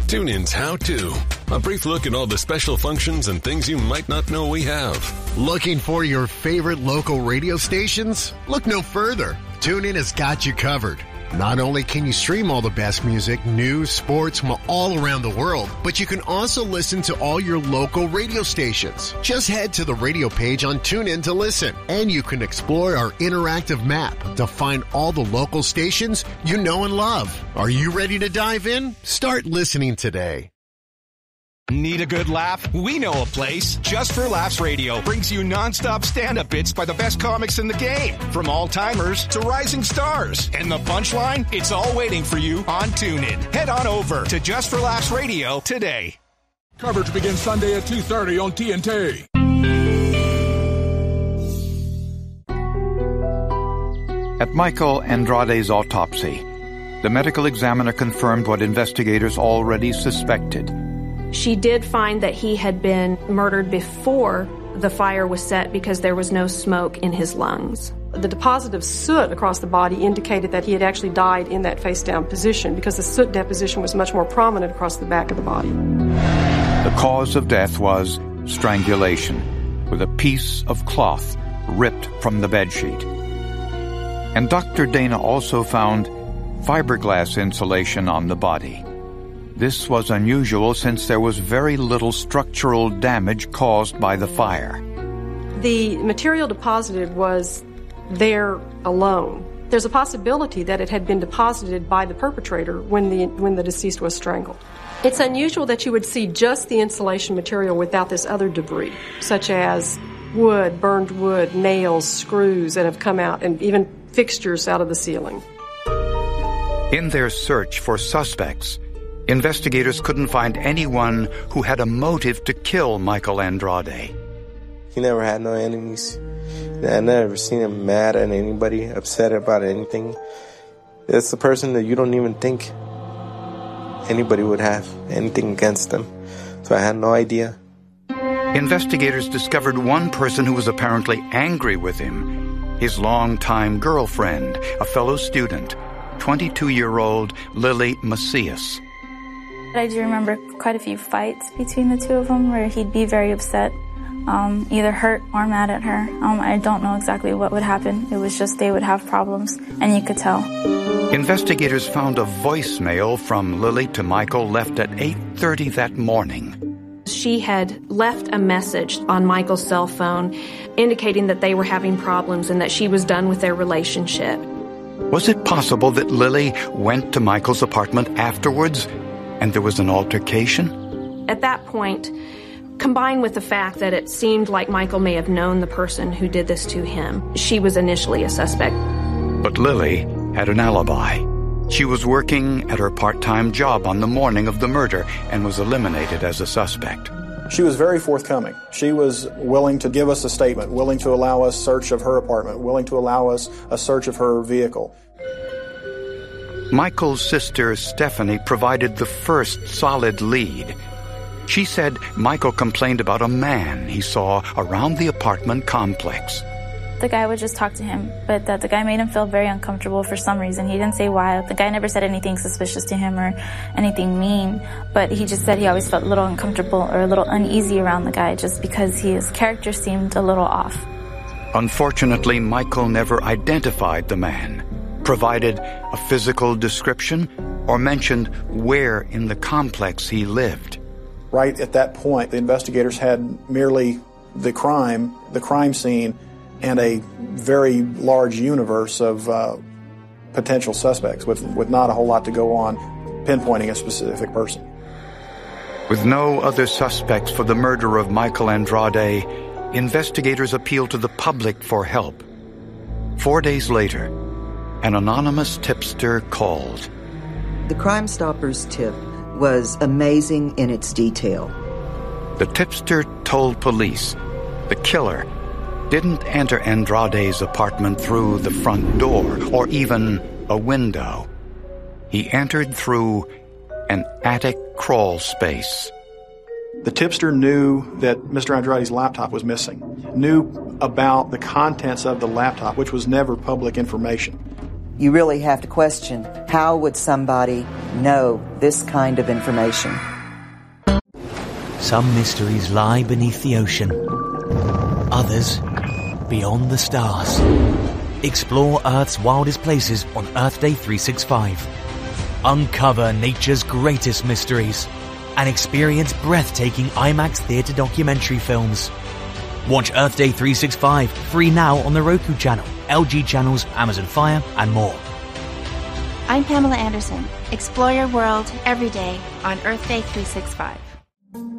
TuneIn's How To. A brief look at all the special functions and things you might not know we have. Looking for your favorite local radio stations? Look no further. TuneIn has got you covered. Not only can you stream all the best music, news, sports from all around the world, but you can also listen to all your local radio stations. Just head to the radio page on TuneIn to listen, and you can explore our interactive map to find all the local stations you know and love. Are you ready to dive in? Start listening today. Need a good laugh? We know a place. Just for Laughs Radio brings you nonstop stand-up bits by the best comics in the game. From all-timers to rising stars. And the punchline? It's all waiting for you on TuneIn. Head on over to Just for Laughs Radio today. Coverage begins Sunday at 2:30 on TNT. At Michael Andrade's autopsy, the medical examiner confirmed what investigators already suspected. She did find that he had been murdered before the fire was set because there was no smoke in his lungs. The deposit of soot across the body indicated that he had actually died in that face-down position because the soot deposition was much more prominent across the back of the body. The cause of death was strangulation, with a piece of cloth ripped from the bedsheet. And Dr. Dana also found fiberglass insulation on the body. This was unusual since there was very little structural damage caused by the fire. The material deposited was there alone. There's a possibility that it had been deposited by the perpetrator when the deceased was strangled. It's unusual that you would see just the insulation material without this other debris, such as wood, burned wood, nails, screws that have come out, and even fixtures out of the ceiling. In their search for suspects, investigators couldn't find anyone who had a motive to kill Michael Andrade. He never had no enemies. I never seen him mad at anybody, upset about anything. It's the person that you don't even think anybody would have anything against them. So I had no idea. Investigators discovered one person who was apparently angry with him, his longtime girlfriend, a fellow student, 22-year-old Lily Macias. I do remember quite a few fights between the two of them where he'd be very upset, either hurt or mad at her. I don't know exactly what would happen. It was just they would have problems, and you could tell. Investigators found a voicemail from Lily to Michael left at 8:30 that morning. She had left a message on Michael's cell phone indicating that they were having problems and that she was done with their relationship. Was it possible that Lily went to Michael's apartment afterwards and there was an altercation? At that point, combined with the fact that it seemed like Michael may have known the person who did this to him, she was initially a suspect. But Lily had an alibi. She was working at her part-time job on the morning of the murder and was eliminated as a suspect. She was very forthcoming. She was willing to give us a statement, willing to allow us search of her apartment, willing to allow us a search of her vehicle. Michael's sister, Stephanie, provided the first solid lead. She said Michael complained about a man he saw around the apartment complex. The guy would just talk to him, but that the guy made him feel very uncomfortable for some reason. He didn't say why. The guy never said anything suspicious to him or anything mean, but he just said he always felt a little uncomfortable or a little uneasy around the guy just because his character seemed a little off. Unfortunately, Michael never identified the man, provided a physical description, or mentioned where in the complex he lived. Right at that point, the investigators had merely the crime scene, and a very large universe of potential suspects with not a whole lot to go on pinpointing a specific person. With no other suspects for the murder of Michael Andrade, investigators appealed to the public for help. 4 days later, an anonymous tipster called. The Crime Stoppers tip was amazing in its detail. The tipster told police the killer didn't enter Andrade's apartment through the front door or even a window. He entered through an attic crawl space. The tipster knew that Mr. Andrade's laptop was missing, knew about the contents of the laptop, which was never public information. you really have to question, how would somebody know this kind of information? Some mysteries lie beneath the ocean. Others, beyond the stars. Explore Earth's wildest places on Earth Day 365. Uncover nature's greatest mysteries and experience breathtaking IMAX theater documentary films. Watch Earth Day 365 free now on the Roku channel, LG channels, Amazon Fire, and more. I'm Pamela Anderson. Explore your world every day on Earth Day 365.